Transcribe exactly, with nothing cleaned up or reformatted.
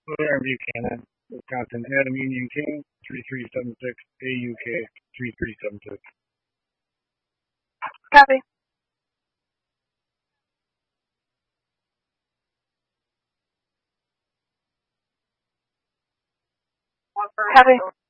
Louisville, Buchanan, Wisconsin. Adam Union King, three three seven six, A U K, three three seven six. Copy. Copy.